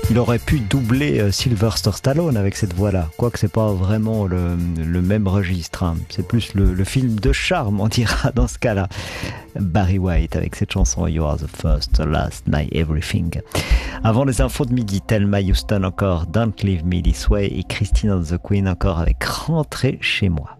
Il aurait pu doubler Sylvester Stallone avec cette voix-là, quoique c'est pas vraiment le même registre, hein. C'est plus le film de charme, on dira dans ce cas-là. Barry White avec cette chanson You Are the First, the Last, My Everything. Avant les infos de midi, Thelma Houston encore, Don't Leave Me This Way, et Christine and the Queen encore avec Rentrer chez moi.